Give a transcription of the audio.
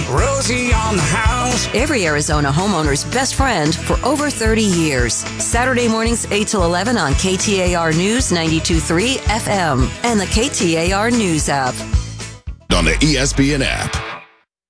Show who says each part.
Speaker 1: Rosie on the house.
Speaker 2: Every Arizona homeowner's best friend for over 30 years. Saturday mornings 8 till 11 on KTAR News 92.3 FM and the KTAR News app.
Speaker 3: On the ESPN app.